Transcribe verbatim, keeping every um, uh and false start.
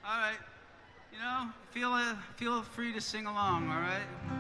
All right. You know, feel uh, feel free to sing along, all right?